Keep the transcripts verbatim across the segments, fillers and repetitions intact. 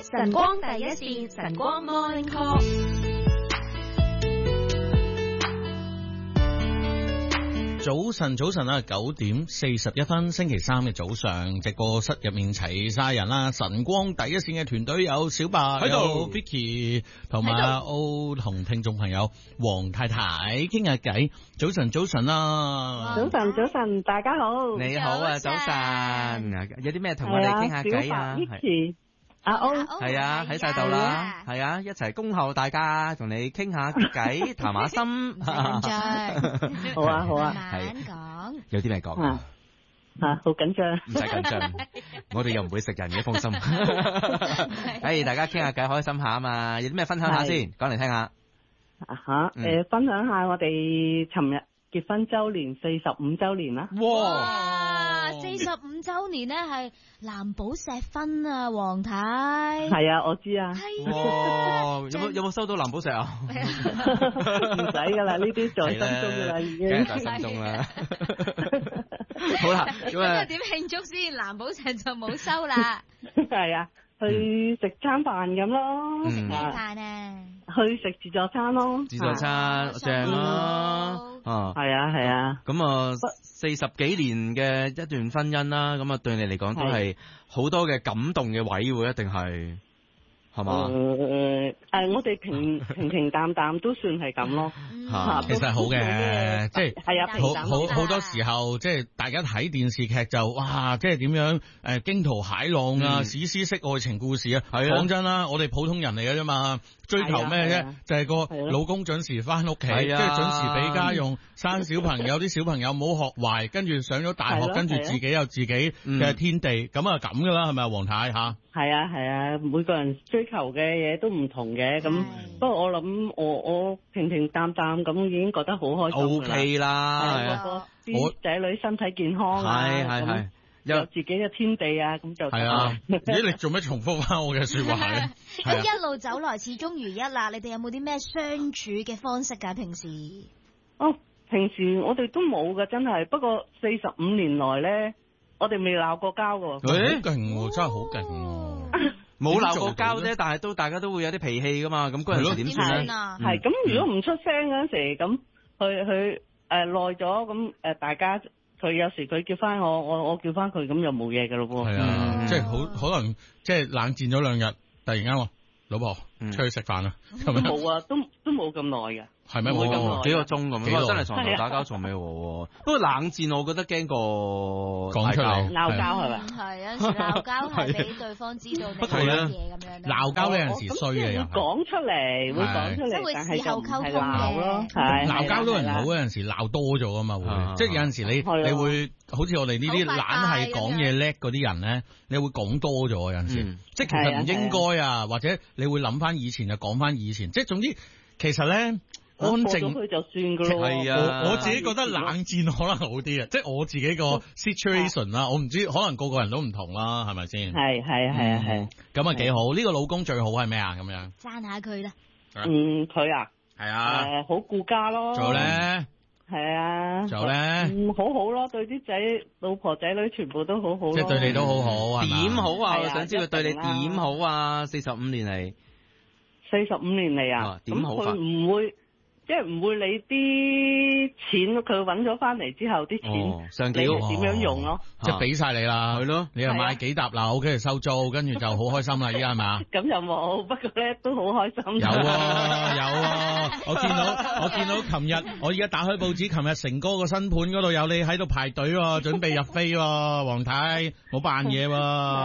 晨光第一線，晨光 Morning Call。 早晨，早晨啊，九點四十一分，星期三嘅早上，直播室入面齊晒人啦。晨光第一線嘅團隊有小白喺度 ，Vicky 同埋阿 O 同聽眾朋友黃太太傾下偈。早晨，早晨啦， 早晨，早晨，大家好， 你好啊，早晨，有啲咩同我哋傾下偈啊？ 係阿 O 係啊，喺晒度啦，係啊，一齊恭候大家，同你傾下偈，談下心。 好啊，好啊， 慢慢講。 有啲咩講啊？ 啊，好緊張。 唔使緊張，我哋又唔會食人嘅，放心。誒，大家傾下偈，開心下啊嘛，有啲咩分享下先，講嚟聽下。 啊吓，誒，分享下我哋尋日結婚周年，四十五周年啦。 哇！四十五周年咧係藍寶石婚啊，黃太。 係啊，我知啊。 哇！有冇有冇收到藍寶石啊？ 唔使噶啦，呢啲在心中噶啦，已經。 梗係在心中啦。好啦，咁啊點慶祝先？藍寶石就冇收啦。 係啊，去食餐飯咁咯。 食咩飯啊？ 去食自助餐咯。 自助餐正咯。啊， 係啊，係啊。 咁啊，四十幾年嘅一段婚姻啦，咁啊對你嚟講都係好多嘅感動嘅位喎，一定係。係嘛？ 誒誒，我哋平平平淡淡都算係咁咯。 吓，其實係好嘅，即係係啊， 好好好多時候，即係大家睇電視劇就哇，即係點樣誒驚濤駭浪啊，史詩式愛情故事啊。係啊，講真啦，我哋普通人嚟嘅啫嘛，追求咩啫？就係個老公準時翻屋企，即係準時俾家用，生小朋友，啲小朋友冇學壞，跟住上咗大學，跟住自己有自己嘅天地，咁啊咁噶啦，係咪啊，黃太吓？ 係啊係啊，每個人追求嘅嘢都唔同嘅，咁不過我諗我我平平淡淡咁已經覺得好開心 O K 啦，係啊， 啲仔女身體健康啊， 係係係， 有自己嘅天地啊，咁就係啊。咦，你做咩重複翻我嘅說話嘅？ 咁一路走來始終如一啦，你哋有冇啲咩相處嘅方式噶？平時哦，平時我哋都冇噶，真係。不過四十五年來咧，我哋未鬧過交噶。 誒，好勁，真係好勁。 冇鬧過交啫，但係都大家都會有啲脾氣噶嘛，咁嗰陣時點算咧？ 係咁，如果唔出聲嗰陣時，咁佢佢誒耐咗，咁誒大家佢有時佢叫翻我，我我叫翻佢，咁就冇嘢噶咯喎。 係啊，即係好可能即係冷戰咗兩日，突然間話老婆出去食飯啦，係咪？ 冇啊，都都冇咁耐嘅。 係咩？ 冇咁耐， 幾個鐘咁，真係床頭打交從未和。不過冷戰，我覺得驚過講出嚟鬧交係咪？ 係有陣時鬧交係俾對方知道你做乜嘢咁樣。 鬧交呢陣時衰嘅人， 會講出嚟，會講出嚟，但係就唔係鬧咯。 鬧交都係唔好嗰陣時，鬧多咗啊嘛會，即係有陣時你你會好似我哋呢啲懶係講嘢叻嗰啲人咧，你會講多咗有陣時，即係其實唔應該啊，或者你會諗翻以前就講翻以前，即係總之其實咧。安靜佢就算噶咯。 係啊，我自己覺得冷戰可能好啲啊，即係我自己個 situation 啦，我唔知可能個個人都唔同啦，係咪先？ 係係係啊係。 咁啊幾好，呢個老公最好係咩啊？咁樣讚下佢啦。 嗯，佢啊， 係啊， 誒，好顧家咯。 仲有咧？ 係啊。 仲有咧？ 嗯，好好咯，對啲仔老婆仔女全部都好好。 即係對你都好好， 點好啊？我想知佢對你點好啊？四十五年嚟， 四十五年嚟啊？ 點好法？ 佢唔會。即係唔會理啲錢，佢揾咗翻嚟之後啲錢，你係點樣用咯？ 即係俾晒你啦，係咯，你又買幾沓樓，跟住收租，跟住就好開心啦，依家係嘛？ 咁又冇，不過咧都好開心。 有啊有啊，我見到我見到琴日，我而家打開報紙，琴日成哥個新盤嗰度有你喺度排隊喎，準備入飛喎，黃太冇扮嘢喎，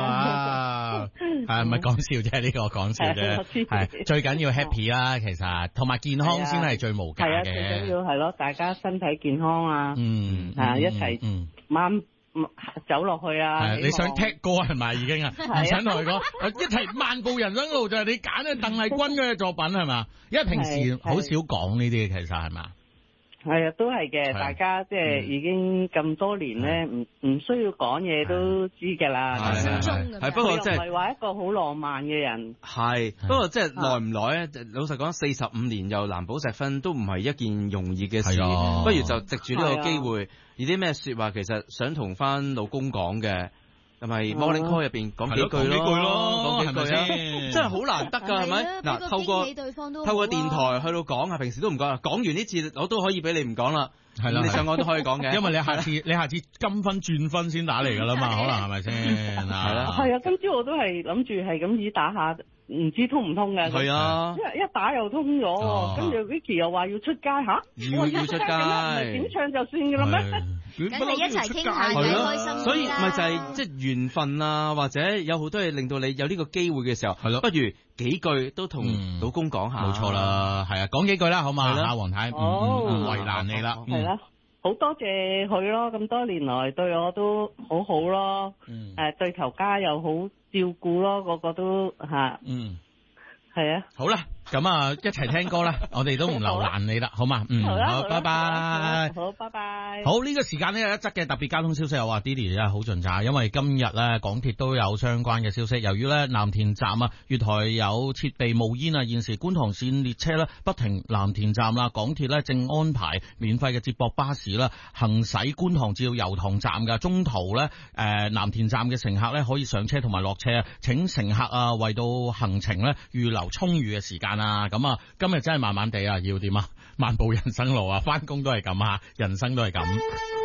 係咪講笑啫？呢個講笑啫，係最緊要 happy 啦，其實同埋健康先係最。係啊，最緊要係咯，大家身體健康啊，嗯，啊，一齊慢走落去啊。 係你想踢歌係咪已經啊？唔想同佢講，一齊漫步人生路就係你揀嘅鄧麗君嘅作品係嘛？因為平時好少講呢啲，其實係嘛？ 係啊，都係嘅，大家即係已經咁多年咧，唔唔需要講嘢都知噶啦。 係係，不過即係唔係話一個好浪漫嘅人。 係，不過即係耐唔耐咧？老實講，四十五年又藍寶石婚都唔係一件容易嘅事。不如就藉住呢個機會，有啲咩說話其實想同翻老公講嘅。誒、 係咪 Morning Call 入邊講幾句咯？ 講幾句咯， 講幾句啊！真係好難得㗎，係咪？嗱，透過透過電台去到講啊，平時都唔講啊，講完呢次我都可以俾你唔講啦。係啦，你想講都可以講嘅， 因為你下次你下次金分轉分先打嚟㗎啦嘛，可能係咪先？係啦， 係啊，今朝我都係諗住係咁意打下。唔知通唔通嘅， 係啊， 一一打又通咗，跟住 Vicky 又話要出街吓， 要要出街， 點唱就算嘅啦咩？ 梗係一齊傾下偈開心啦。 所以咪就係即係緣分啊，或者有好多嘢令到你有呢個機會嘅時候，係咯，不如幾句都同老公講下。 冇錯啦，係啊，講幾句啦，好嘛？阿黃太，唔為難你啦， 係啦。好多謝佢咯，咁多年來對我都好好咯，誒、嗯呃、對頭家又好照顧咯，個個都嚇，嗯，係啊， 好啦。咁啊，一齊聽歌啦！我哋都唔留難你啦，好嘛？嗯，好，拜拜。 好，拜拜。 好，呢個時間呢，有一則嘅特別交通消息，又話 Didi 真係好盡責，因為今日咧港鐵都有相關嘅消息，由於咧藍田站啊月台有設備冒煙啊，現時觀塘線列車咧不停藍田站啦，港鐵咧正安排免費嘅接駁巴士啦行駛觀塘至到油塘站㗎，中途咧誒藍田站嘅乘客咧可以上車同埋落車啊，請乘客啊為到行程咧預留充裕嘅時間。啊，咁啊，今日真係慢慢地啊，要點啊？漫步人生路啊，翻工都係咁啊，人生都係咁。